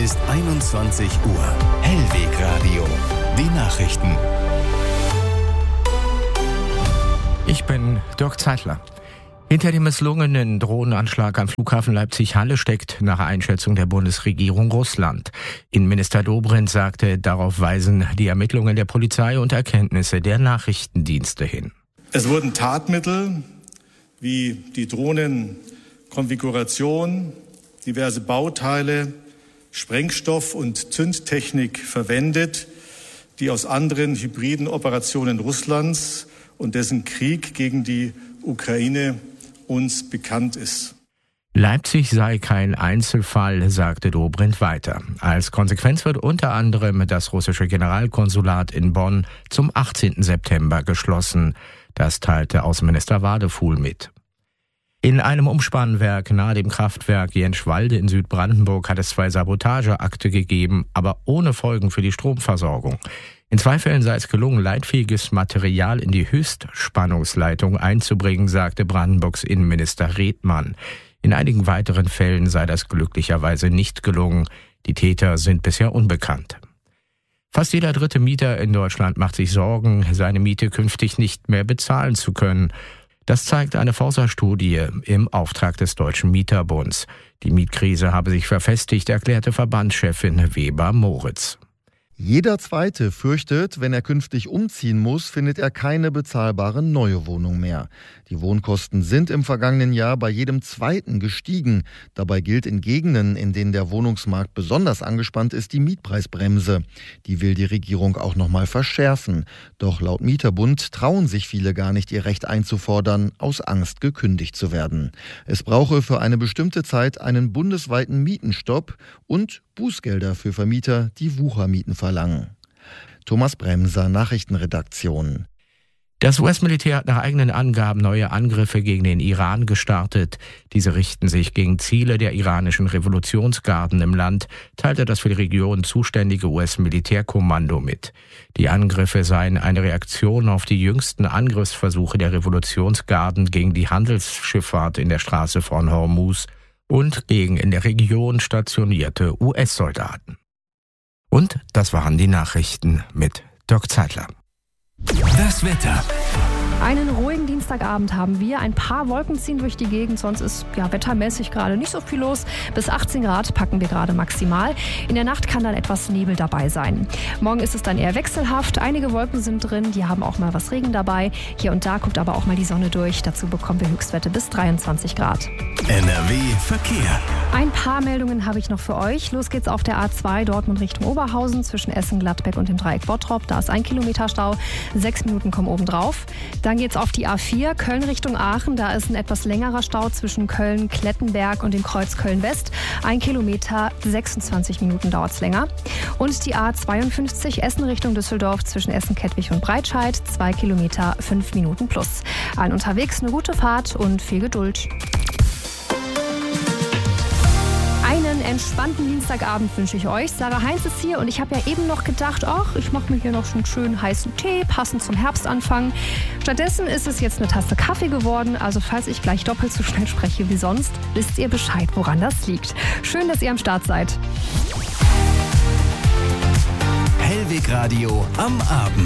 ist 21 Uhr. Hellwegradio. Die Nachrichten. Ich bin Dirk Zeitler. Hinter dem misslungenen Drohnenanschlag am Flughafen Leipzig-Halle steckt nach Einschätzung der Bundesregierung Russland. Innenminister Dobrindt sagte, darauf weisen die Ermittlungen der Polizei und Erkenntnisse der Nachrichtendienste hin. Es wurden Tatmittel wie die Drohnenkonfiguration, diverse Bauteile, Sprengstoff und Zündtechnik verwendet, die aus anderen hybriden Operationen Russlands und dessen Krieg gegen die Ukraine uns bekannt ist. Leipzig sei kein Einzelfall, sagte Dobrindt weiter. Als Konsequenz wird unter anderem das russische Generalkonsulat in Bonn zum 18. September geschlossen. Das teilte Außenminister Wadefuhl mit. In einem Umspannwerk nahe dem Kraftwerk Jenschwalde in Südbrandenburg hat es 2 Sabotageakte gegeben, aber ohne Folgen für die Stromversorgung. In 2 Fällen sei es gelungen, leitfähiges Material in die Höchstspannungsleitung einzubringen, sagte Brandenburgs Innenminister Redmann. In einigen weiteren Fällen sei das glücklicherweise nicht gelungen. Die Täter sind bisher unbekannt. Fast jeder dritte Mieter in Deutschland macht sich Sorgen, seine Miete künftig nicht mehr bezahlen zu können. Das zeigt eine Forsa-Studie im Auftrag des Deutschen Mieterbunds. Die Mietkrise habe sich verfestigt, erklärte Verbandschefin Weber-Moritz. Jeder Zweite fürchtet, wenn er künftig umziehen muss, findet er keine bezahlbare neue Wohnung mehr. Die Wohnkosten sind im vergangenen Jahr bei jedem Zweiten gestiegen. Dabei gilt in Gegenden, in denen der Wohnungsmarkt besonders angespannt ist, die Mietpreisbremse. Die will die Regierung auch noch mal verschärfen. Doch laut Mieterbund trauen sich viele gar nicht, ihr Recht einzufordern, aus Angst gekündigt zu werden. Es brauche für eine bestimmte Zeit einen bundesweiten Mietenstopp und Bußgelder für Vermieter, die Wuchermieten verlangen. Thomas Bremser, Nachrichtenredaktion. Das US-Militär hat nach eigenen Angaben neue Angriffe gegen den Iran gestartet. Diese richten sich gegen Ziele der iranischen Revolutionsgarden im Land, teilte das für die Region zuständige US-Militärkommando mit. Die Angriffe seien eine Reaktion auf die jüngsten Angriffsversuche der Revolutionsgarden gegen die Handelsschifffahrt in der Straße von Hormuz und gegen in der Region stationierte US-Soldaten. Und das waren die Nachrichten mit Dirk Zeitler. Das Wetter. Einen ruhigen Dienstagabend haben wir. Ein paar Wolken ziehen durch die Gegend, sonst ist wettermäßig gerade nicht so viel los. Bis 18 Grad packen wir gerade maximal. In der Nacht kann dann etwas Nebel dabei sein. Morgen ist es dann eher wechselhaft. Einige Wolken sind drin, die haben auch mal was Regen dabei. Hier und da kommt aber auch mal die Sonne durch. Dazu bekommen wir Höchstwerte bis 23 Grad. NRW Verkehr. Ein paar Meldungen habe ich noch für euch. Los geht's auf der A2 Dortmund Richtung Oberhausen zwischen Essen, Gladbeck und dem Dreieck Bottrop. Da ist 1 Kilometer Stau. 6 Minuten kommen oben drauf. Dann geht's auf die A4 Köln Richtung Aachen. Da ist ein etwas längerer Stau zwischen Köln-Klettenberg und dem Kreuz Köln-West. 1 Kilometer, 26 Minuten dauert's länger. Und die A52 Essen Richtung Düsseldorf zwischen Essen-Kettwig und Breitscheid. 2 Kilometer, 5 Minuten plus. Allen unterwegs eine gute Fahrt und viel Geduld. Einen entspannten Dienstagabend wünsche ich euch. Sarah Heinz ist hier und ich habe ja eben noch gedacht, ich mache mir hier noch einen schönen heißen Tee, passend zum Herbstanfang. Stattdessen ist es jetzt eine Tasse Kaffee geworden. Also falls ich gleich doppelt so schnell spreche wie sonst, wisst ihr Bescheid, woran das liegt. Schön, dass ihr am Start seid. Hellwegradio am Abend.